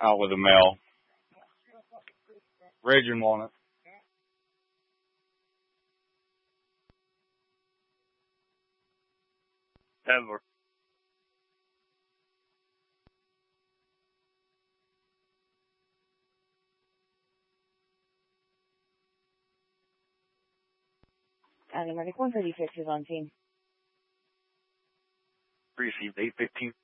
out with a male. Raging Walnut. Denver. Animatic 136 is on scene. Received 815.